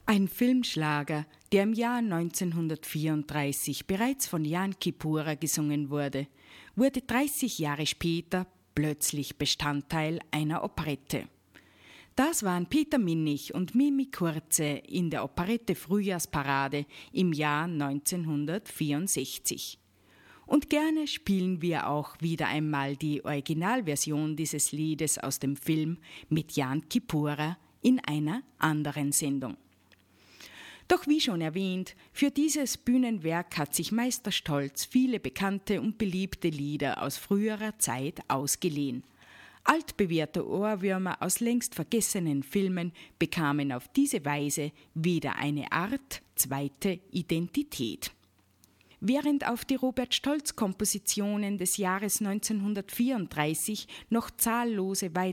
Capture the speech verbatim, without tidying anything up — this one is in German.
Ein Filmschlager, der im Jahr neunzehnhundertvierunddreißig bereits von Jan Kipura gesungen wurde, wurde dreißig Jahre später plötzlich Bestandteil einer Operette. Das waren Peter Minnig und Mimi Kurze in der Operette Frühjahrsparade im Jahr neunzehnhundertvierundsechzig. Und gerne spielen wir auch wieder einmal die Originalversion dieses Liedes aus dem Film mit Jan Kipura in einer anderen Sendung. Doch wie schon erwähnt, für dieses Bühnenwerk hat sich Meister Stolz viele bekannte und beliebte Lieder aus früherer Zeit ausgeliehen. Altbewährte Ohrwürmer aus längst vergessenen Filmen bekamen auf diese Weise wieder eine Art zweite Identität. Während auf die Robert-Stolz-Kompositionen des Jahres neunzehnhundertvierunddreißig noch zahllose weitere